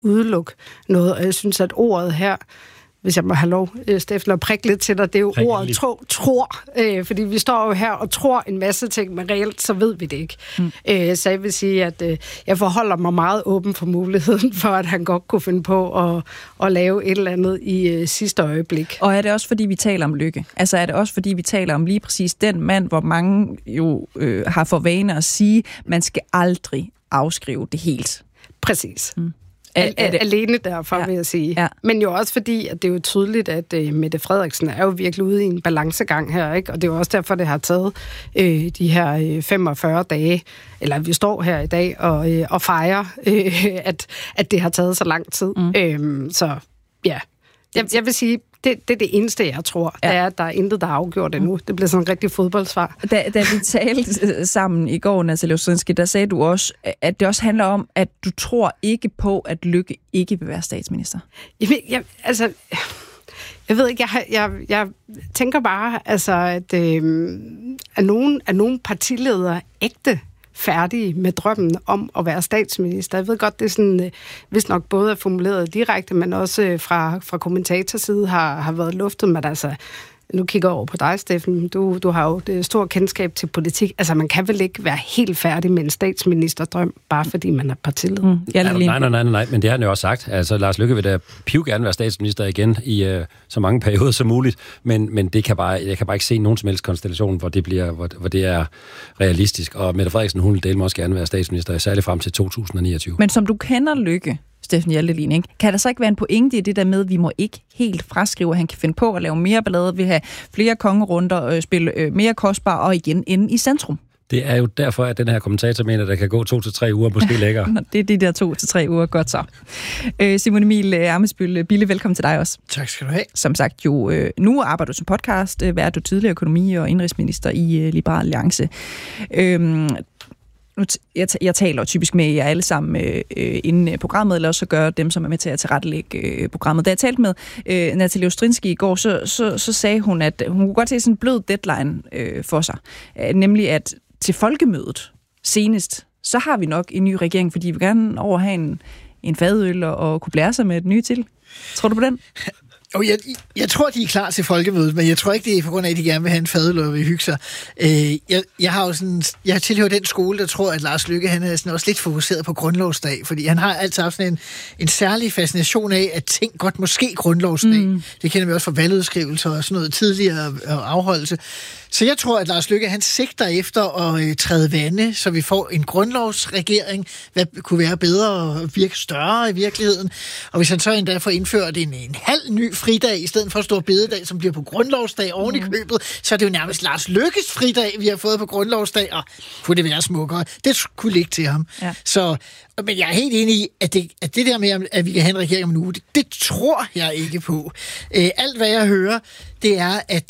udelukke noget. Og jeg synes, at ordet her, hvis jeg må have lov, Steffen, at prikke lidt til dig, det er jo ordet tror. Fordi vi står jo her og tror en masse ting, men reelt så ved vi det ikke. Så jeg vil sige, at jeg forholder mig meget åben for muligheden for, at han godt kunne finde på at lave et eller andet i sidste øjeblik. Og er det også, fordi vi taler om Løkke? Altså er det også, fordi vi taler om lige præcis den mand, hvor mange jo har for vane at sige, man skal aldrig afskrive det helt? Præcis. Alene derfor, vil jeg sige. Ja. Men jo også fordi, at det er jo tydeligt, at Mette Frederiksen er jo virkelig ude i en balancegang her, ikke? Og det er jo også derfor, det har taget de her 45 dage, eller vi står her i dag og fejrer, at det har taget så lang tid. Så ja, jeg vil sige, det er det eneste, jeg tror. Det er, at der er intet, der er afgjort endnu. Det bliver sådan en rigtig fodboldsvar. Da vi talte sammen i går, Natalie Ostrinski, der sagde du også, at det også handler om, at du tror ikke på, at Løkke ikke vil være statsminister. Jeg ved ikke, jeg tænker bare, altså, at er nogen partiledere ægte færdige med drømmen om at være statsminister. Jeg ved godt, det er sådan, hvis nok både er formuleret direkte, men også fra kommentatorside har været luftet, men altså, nu kigger jeg over på dig, Steffen. Du har jo det store kendskab til politik. Altså, man kan vel ikke være helt færdig med en statsministerdrøm, bare fordi man er partileder? Nej, men det har han jo også sagt. Altså, Lars Løkke vil da gerne være statsminister igen i så mange perioder som muligt, men jeg kan bare ikke se nogen som helst konstellation, hvor det er realistisk. Og Mette Frederiksen, hun vil dele også gerne være statsminister, særligt frem til 2029. Men som du kender Løkke, Steffen Hjaltelin, ikke? Kan der så ikke være en pointe i det der med, at vi må ikke helt fraskrive, at han kan finde på at lave mere ballade, vil have flere kongerunder, spille mere kostbar og igen inde i centrum? Det er jo derfor, at den her kommentator mener, at der kan gå 2 til 3 uger, måske længere. Det er de der 2 til 3 uger, godt så. Simon Emil Ammitzbøll-Bille, velkommen til dig også. Tak skal du have. Som sagt, nu arbejder du som podcast, vært du tidligere økonomi- og indrigsminister i Liberal Alliance. Jeg taler typisk med jer alle sammen inden programmet, eller også gør dem, som er med til at tilrettelægge programmet. Da jeg talte med Natalie Ostrinski i går, så sagde hun, at hun kunne godt se sådan en blød deadline for sig. Nemlig, at til folkemødet senest, så har vi nok en ny regering, fordi vi vil gerne have en fadøl og kunne blære sig med et nyt til. Tror du på den? Jeg tror, de er klar til folkemødet, men jeg tror ikke, det er på grund af, at de gerne vil have en fadøl og vil hygge sig. Jeg tilhører den skole, der tror, at Lars Løkke han er sådan også lidt fokuseret på grundlovsdag, fordi han har altid haft sådan en særlig fascination af, at ting godt måske grundlovsdag. Det kender vi også fra valgudskrivelser og sådan noget tidligere afholdelse. Så jeg tror, at Lars Løkke han sigter efter at træde vande, så vi får en grundlovsregering, hvad kunne være bedre og virke større i virkeligheden. Og hvis han så endda får indført en halv ny fridag, i stedet for stor bededag, som bliver på grundlovsdag oven i købet, så er det jo nærmest Lars Løkkes fridag, vi har fået på grundlovsdag, og kunne det være smukkere. Det kunne ligge til ham. Ja. Men jeg er helt enig i, at det der med, at vi kan have en regering om en uge, det tror jeg ikke på. Alt, hvad jeg hører, det er, at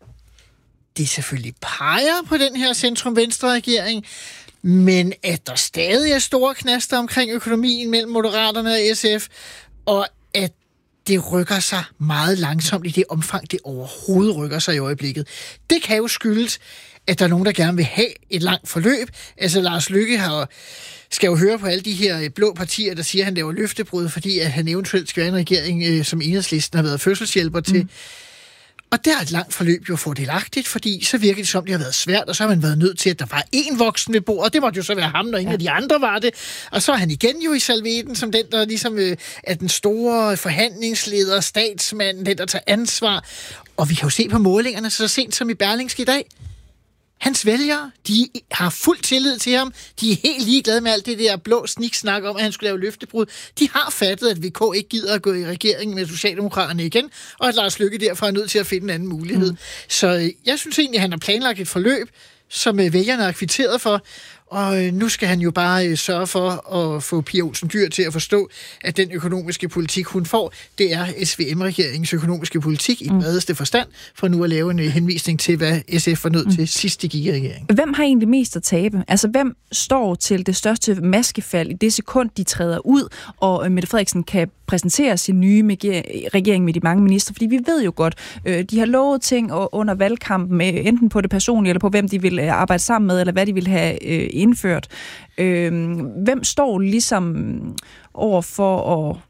det selvfølgelig peger på den her centrum-venstre-regering, men at der stadig er store knaster omkring økonomien mellem Moderaterne og SF, og at det rykker sig meget langsomt i det omfang, det overhovedet rykker sig i øjeblikket. Det kan jo skyldes, at der er nogen, der gerne vil have et langt forløb. Altså Lars Løkke skal jo høre på alle de her blå partier, der siger, at han laver løftebrud, fordi at han eventuelt skal være en regering, som Enhedslisten har været fødselshjælper til. Og der er et langt forløb jo fordelagtigt, fordi så virker det som, det har været svært, og så har man været nødt til, at der var én voksen ved bordet, og det måtte jo så være ham, når ingen af de andre var det. Og så er han igen jo i salveten, som den, der ligesom er den store forhandlingsleder, statsmand, den, der tager ansvar. Og vi kan jo se på målingerne så sent som i Berlingske i dag. Hans vælgere, de har fuld tillid til ham. De er helt ligeglade med alt det der blå sniksnak om, at han skulle lave løftebrud. De har fattet, at VK ikke gider at gå i regering med Socialdemokraterne igen, og at Lars Løkke derfor er nødt til at finde en anden mulighed. Så jeg synes egentlig, at han har planlagt et forløb, som vælgerne er kvitteret for, og nu skal han jo bare sørge for at få Pia Olsen Dyhr til at forstå, at den økonomiske politik, hun får, det er SVM-regeringens økonomiske politik i bredeste forstand, for nu at lave en henvisning til, hvad SF var nødt til sidst, de gik i regering. Hvem har egentlig mest at tabe? Altså, hvem står til det største maskefald i det sekund, de træder ud, og Mette Frederiksen kan præsentere sin nye regering med de mange ministre? Fordi vi ved jo godt, de har lovet ting under valgkampen, enten på det personlige, eller på hvem de vil arbejde sammen med, eller hvad de vil have indført. Hvem står ligesom over for at